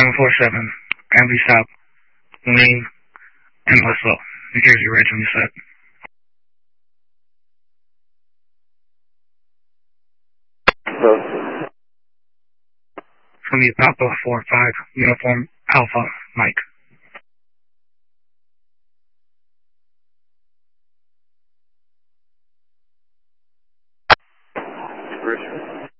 747, Granby South, Wayne, and Oslo, New Jersey, Ridge on your set. From the Papa 4-5, Uniform Alpha, Mike. Richard.